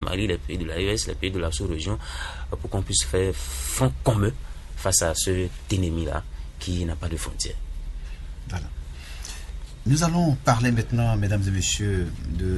Mali, les pays de l'AES, les pays de la sous-région, pour qu'on puisse faire front commun face à cet ennemi-là qui n'a pas de frontières. Voilà. Nous allons parler maintenant, mesdames et messieurs,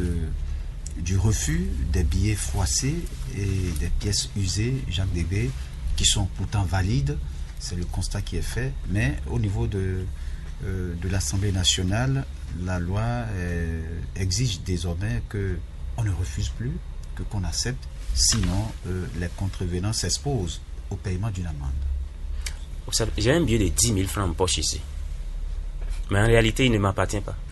du refus des billets froissés et des pièces usées, Jacques Débé, qui sont pourtant valides. C'est le constat qui est fait. Mais au niveau de l'Assemblée nationale, la loi exige désormais qu'on ne refuse plus, qu'on accepte. Sinon, les contrevenants s'exposent au paiement d'une amende. J'ai un billet de 10 000 francs en poche ici. Mais en réalité, il ne m'appartient pas.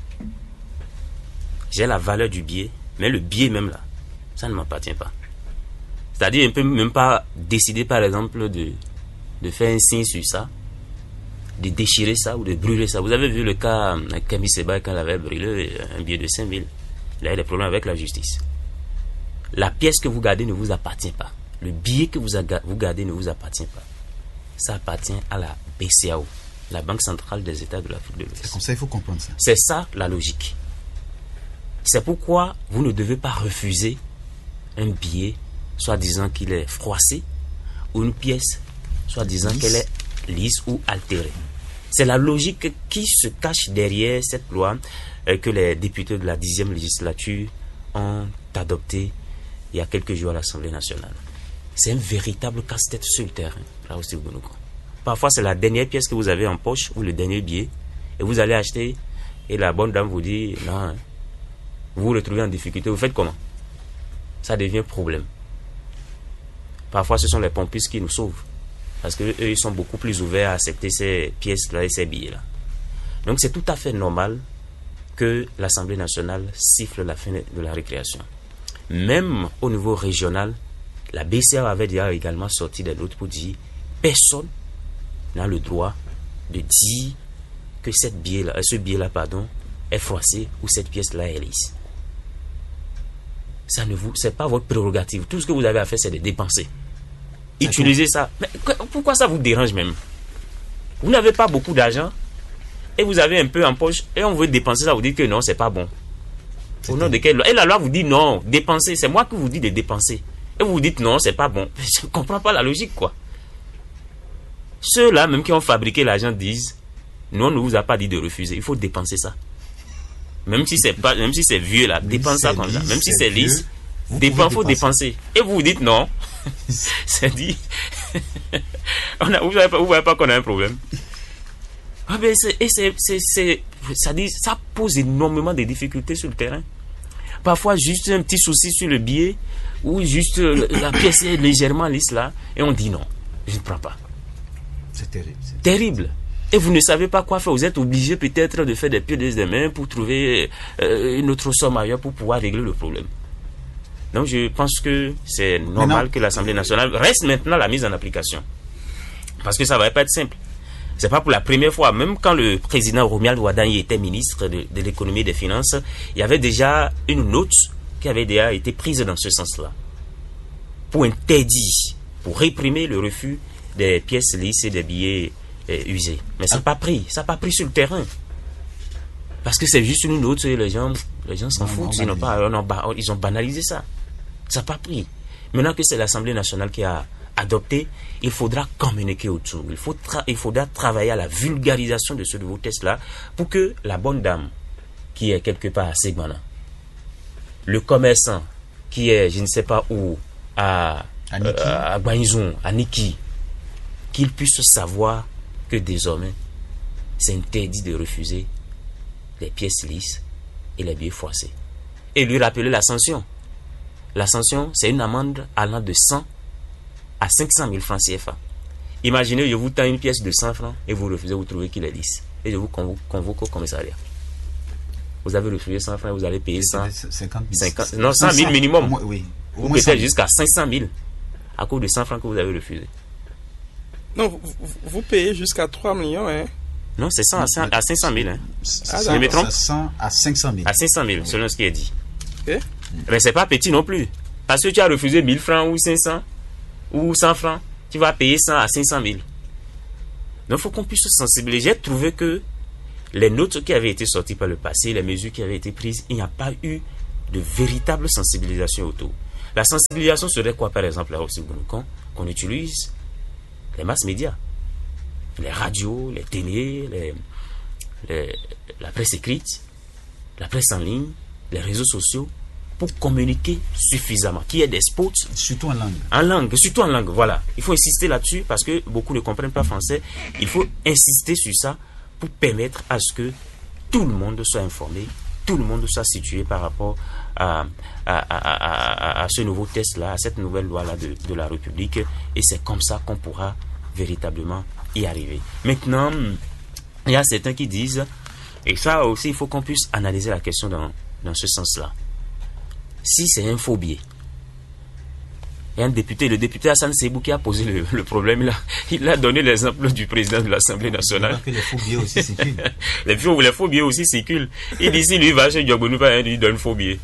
J'ai la valeur du billet, mais le billet même là, ça ne m'appartient pas. C'est-à-dire, on ne peut même pas décider, par exemple, de faire un signe sur ça, de déchirer ça ou de brûler ça. Vous avez vu le cas à Camille Seba quand il avait brûlé un billet de 5 000. Il a eu des problèmes avec la justice. La pièce que vous gardez ne vous appartient pas. Le billet que vous gardez ne vous appartient pas. Ça appartient à la BCAO, la Banque centrale des États de l'Afrique de l'Ouest. C'est comme ça, il faut comprendre ça. C'est ça la logique. C'est pourquoi vous ne devez pas refuser un billet, soit disant qu'il est froissé, ou une pièce, soit disant qu'elle est lisse ou altérée. C'est la logique qui se cache derrière cette loi que les députés de la 10e législature ont adoptée il y a quelques jours à l'Assemblée nationale. C'est un véritable casse-tête sur le terrain. Parfois, c'est la dernière pièce que vous avez en poche ou le dernier billet, et vous allez acheter, et la bonne dame vous dit non, vous vous retrouvez en difficulté. Vous faites comment? Ça devient problème. Parfois, ce sont les pompistes qui nous sauvent, parce qu'eux, ils sont beaucoup plus ouverts à accepter ces pièces-là et ces billets-là. Donc, c'est tout à fait normal que l'Assemblée nationale siffle la fin de la récréation. Même au niveau régional, la BCAO avait déjà également sorti des notes pour dire personne n'a le droit de dire que ce billet-là est froissé ou cette pièce-là est lisse. C'est pas votre prérogative. Tout ce que vous avez à faire, c'est de dépenser. Utilisez ça. Mais pourquoi ça vous dérange même? Vous n'avez pas beaucoup d'argent et vous avez un peu en poche et on veut dépenser ça, vous dites que non, c'est pas bon. Au nom de quelle loi? Et la loi vous dit non, dépensez. C'est moi qui vous dis de dépenser. Et vous vous dites non, c'est pas bon. Je ne comprends pas la logique, quoi. Ceux-là, même qui ont fabriqué l'argent, disent non, on ne vous a pas dit de refuser. Il faut dépenser ça. Même si c'est vieux là, dépense ça comme ça. Même si c'est lisse, il faut dépenser. Et vous vous dites non. C'est dit. Vous voyez pas qu'on a un problème. Ça pose énormément de difficultés sur le terrain. Parfois, juste un petit souci sur le billet, ou juste la pièce est légèrement lisse là, et on dit non, je ne prends pas. C'est terrible. Terrible. Et vous ne savez pas quoi faire. Vous êtes obligé peut-être de faire des pieds des mains pour trouver une autre somme ailleurs pour pouvoir régler le problème. Donc je pense que c'est normal que l'Assemblée nationale reste maintenant la mise en application. Parce que ça ne va pas être simple. C'est pas pour la première fois. Même quand le président Romuald Wadani était ministre de l'économie et des finances, il y avait déjà une note qui avait déjà été prise dans ce sens-là. Pour interdire, pour réprimer le refus des pièces lisses et des billets usés. Mais ça n'a pas pris. Ça n'a pas pris sur le terrain. Parce que c'est juste une note, les gens s'en foutent. Ils ont banalisé ça. Ça n'a pas pris. Maintenant que c'est l'Assemblée nationale qui a adopté, il faudra communiquer autour. Il faudra travailler à la vulgarisation de ce nouveau test-là pour que la bonne dame qui est quelque part à Segmana, le commerçant qui est, je ne sais pas où, à Gbanizon, à Niki, qu'il puisse savoir que désormais, c'est interdit de refuser les pièces lisses et les billets froissés. Et lui rappeler la sanction. La sanction, c'est une amende allant de 100 à 500 000 francs CFA. Imaginez, je vous tends une pièce de 100 francs et vous refusez, vous trouvez qu'il est lisse. Et je vous convoque au commissariat. Vous avez refusé 100 francs et vous allez payer 100 000 minimum. Ou peut-être jusqu'à 500 000 à cause de 100 francs que vous avez refusé. Non, vous payez jusqu'à 3 millions, hein? Non, c'est 100 à 500 000. Hein. Je me trompe? 100 à 500 000. À 500 000, selon ce qui est dit. Okay. Mais c'est pas petit non plus. Parce que tu as refusé 1000 francs ou 500 ou 100 francs, tu vas payer 100 à 500 000. Donc il faut qu'on puisse se sensibiliser. J'ai trouvé que les notes qui avaient été sorties par le passé, les mesures qui avaient été prises, il n'y a pas eu de véritable sensibilisation autour. La sensibilisation serait quoi, par exemple, là aussi, qu'on utilise les masses médias, les radios, les télés, la presse écrite, la presse en ligne, les réseaux sociaux, pour communiquer suffisamment, qu'il y ait des spots. Surtout en langue. En langue, surtout en langue, voilà. Il faut insister là-dessus parce que beaucoup ne comprennent pas français. Il faut insister sur ça pour permettre à ce que tout le monde soit informé, tout le monde soit situé par rapport à ce nouveau test-là, à cette nouvelle loi-là de la République. Et c'est comme ça qu'on pourra véritablement y arriver. Maintenant, il y a certains qui disent, et ça aussi, il faut qu'on puisse analyser la question dans ce sens-là. Si c'est un faux billet, il y a un député, le député Hassan Sebou qui a posé le problème là. Il a donné l'exemple du président de l'Assemblée nationale. Que les faux billets aussi circulent. les faux billets aussi circulent. Il dit si lui va chez Diogbenou, il lui donne faux billets.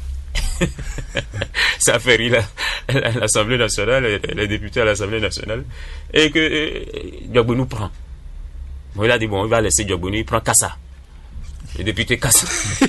Ça fait rire l'Assemblée nationale, les députés à l'Assemblée nationale. Et que Diogbenou prend. Bon, il a dit bon, il va laisser Diogbenou, il prend Kassa. Le député Kassa.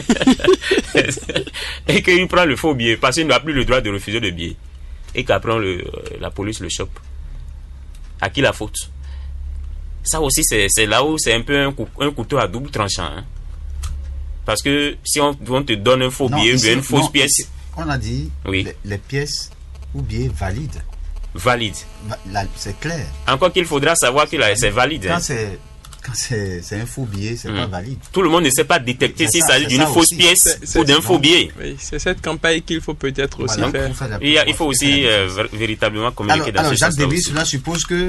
Et qu'il prend le faux billet parce qu'il n'a plus le droit de refuser le billet. Et qu'après la police le chope. À qui la faute? Ça aussi, c'est là où c'est un peu un couteau à double tranchant. Hein. Parce que si on te donne un faux billet ou une fausse pièce... Ici, on a dit oui. les pièces ou billets valides. Valide. C'est clair. Encore qu'il faudra savoir que c'est valide. Quand c'est un faux billet, c'est pas valide. Tout le monde ne sait pas détecter s'il s'agit d'une fausse pièce ou d'un faux billet. Oui, c'est cette campagne qu'il faut peut-être aussi faire. Il faut aussi véritablement communiquer dans ce sens. Alors, Jacques Débé, cela suppose que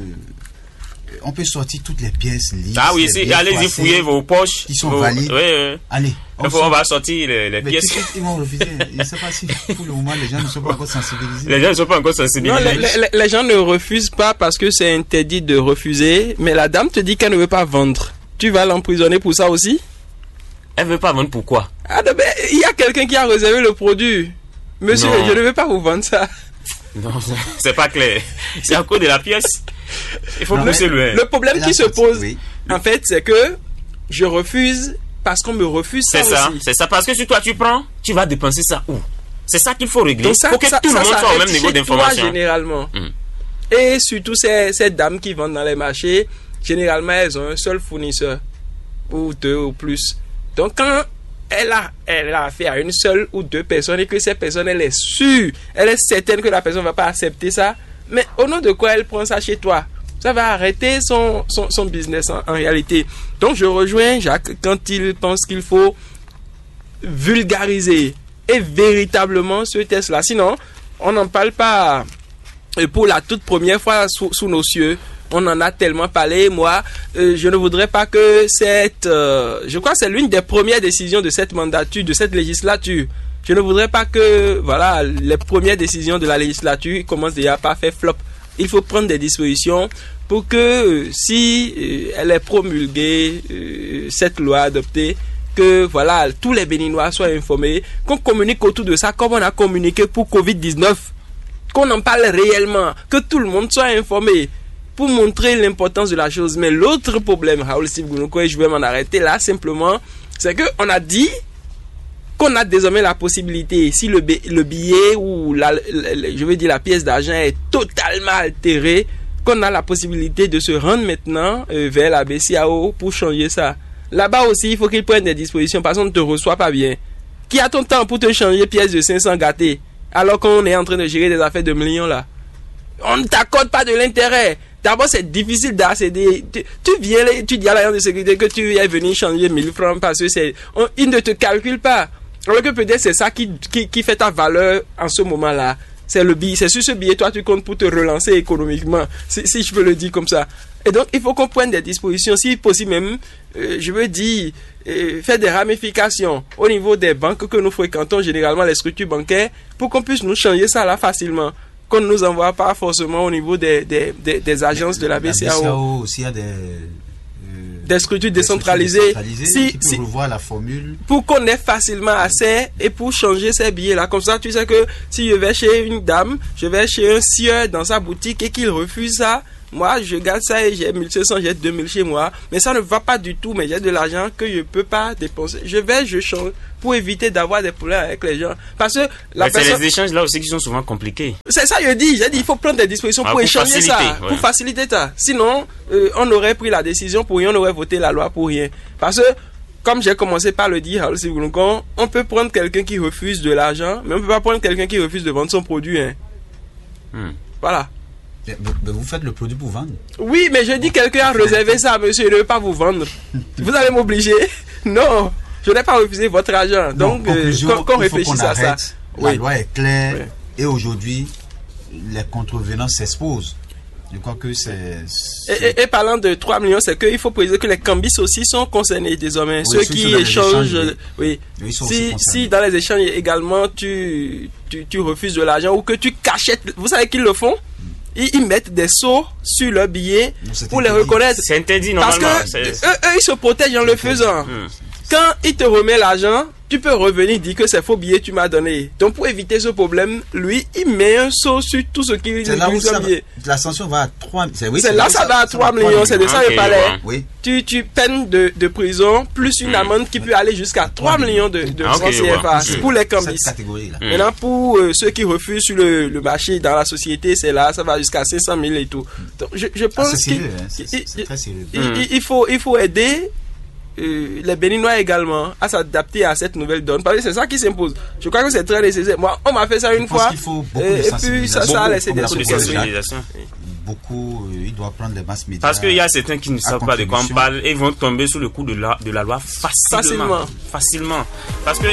on peut sortir toutes les pièces lisses. Ah oui, allez-y fouiller vos poches. Qui sont valides. Oui. Allez. On va sortir les pièces. Ils vont refuser. Je ne sais pas si pour le moment les gens ne sont pas encore sensibilisés. Les gens ne sont pas encore sensibilisés. Non, les gens ne refusent pas parce que c'est interdit de refuser. Mais la dame te dit qu'elle ne veut pas vendre. Tu vas l'emprisonner pour ça aussi? Elle ne veut pas vendre pourquoi? Il y a quelqu'un qui a réservé le produit. Monsieur, je ne veux pas vous vendre ça. Non, c'est pas clair. C'est à cause de la pièce. Il faut pousser loin. Le problème qui se pose, en fait, c'est que je refuse parce qu'on me refuse ça aussi. C'est ça. Parce que si toi tu prends, tu vas dépenser ça où? C'est ça qu'il faut régler. Pour que tout le monde soit au même niveau d'information. Généralement. Et surtout ces dames qui vendent dans les marchés, généralement, elles ont un seul fournisseur. Ou deux ou plus. Donc quand elle a affaire à une seule ou deux personnes et que ces personnes, elle est sûre, elle est certaine que la personne ne va pas accepter ça, mais au nom de quoi elle prend ça chez toi? Ça va arrêter son business en réalité. Donc je rejoins Jacques quand il pense qu'il faut vulgariser et véritablement ce test-là. Sinon, on n'en parle pas pour la toute première fois sous nos cieux. On en a tellement parlé. Moi, je ne voudrais pas que je crois que c'est l'une des premières décisions de cette mandature, de cette législature. Je ne voudrais pas que, les premières décisions de la législature commencent déjà par faire flop. Il faut prendre des dispositions pour que, si elle est promulguée, cette loi adoptée, que, tous les Béninois soient informés, qu'on communique autour de ça comme on a communiqué pour Covid-19, qu'on en parle réellement, que tout le monde soit informé, pour montrer l'importance de la chose. Mais l'autre problème, Raoul Steve Gounouko, et je vais m'en arrêter là simplement, c'est qu'on a dit qu'on a désormais la possibilité, si le billet ou la pièce d'argent est totalement altérée, qu'on a la possibilité de se rendre maintenant vers la BCAO pour changer ça. Là-bas aussi, il faut qu'ils prennent des dispositions parce qu'on ne te reçoit pas bien. Qui a ton temps pour te changer pièce de 500 gâtées alors qu'on est en train de gérer des affaires de millions là? On ne t'accorde pas de l'intérêt. D'abord, c'est difficile d'accéder. Tu viens, tu dis à l'agent de sécurité que tu es venu changer 1000 francs parce que ils ne te calculent pas. Alors que peut-être c'est ça qui fait ta valeur en ce moment-là. C'est le billet. C'est sur ce billet, toi, tu comptes pour te relancer économiquement. Si je peux le dire comme ça. Et donc, il faut qu'on prenne des dispositions. Si possible même, je veux dire, faire des ramifications au niveau des banques que nous fréquentons, généralement les structures bancaires, pour qu'on puisse nous changer ça là facilement. Qu'on ne nous envoie pas forcément au niveau des agences de la BCAO. La BCAO aussi, il y a des structures décentralisées. Qui revoir la formule. Pour qu'on ait facilement accès et pour changer ces billets-là. Comme ça, tu sais que si je vais chez une dame, je vais chez un sieur dans sa boutique et qu'il refuse ça, moi je gagne ça et j'ai 1500, j'ai 2000 chez moi, mais ça ne va pas du tout, mais j'ai de l'argent que je peux pas dépenser. Je change pour éviter d'avoir des problèmes avec les gens. Parce que c'est les échanges là aussi qui sont souvent compliqués. C'est ça, j'ai dit, il faut prendre des dispositions pour échanger ça, pour faciliter ça. Sinon, on aurait pris la décision pour rien, on aurait voté la loi pour rien. Parce que, comme j'ai commencé par le dire, on peut prendre quelqu'un qui refuse de l'argent, mais on ne peut pas prendre quelqu'un qui refuse de vendre son produit. Hein. Voilà. Mais vous faites le produit pour vendre. Oui, mais je dis quelqu'un a réservé ça, monsieur, il ne veut pas vous vendre. Vous allez m'obliger? Non, je n'ai pas refusé votre argent. Donc, qu'on réfléchisse à ça. La loi est claire et aujourd'hui, les contrevenants s'exposent. Je crois que c'est... Et parlant de 3 millions, c'est qu'il faut préciser que les cambistes aussi sont concernés désormais. Oui, ceux qui échangent... Oui. Si dans les échanges également, tu refuses de l'argent ou que tu cachettes... Vous savez qu'ils le font? Ils mettent des sceaux sur leurs billets pour les reconnaître. C'est interdit normalement. Parce que eux, ils se protègent en le faisant. Quand il te remet l'argent, tu peux revenir dire que c'est faux billet tu m'as donné. Donc pour éviter ce problème, lui, il met un sceau sur tout ce qu'il utilise comme billet. La sanction va à 3 millions. C'est là ça va à 3 millions, c'est de ça le palais. Oui. Tu peines de prison plus une amende qui peut aller jusqu'à 3 millions de francs CFA pour les cambistes. Maintenant pour ceux qui refusent sur le marché dans la société, c'est là, ça va jusqu'à 500 000 et tout. Donc je pense qu'il faut aider les Béninois également à s'adapter à cette nouvelle donne parce que c'est ça qui s'impose. Je crois que c'est très nécessaire. Moi, on m'a fait ça une fois et puis ça a laissé des sensibilisation. Beaucoup, ils doivent prendre les masses médias. Parce qu'il y a certains qui ne savent pas de quoi on parle et vont tomber sous le coup de la loi facilement. Parce que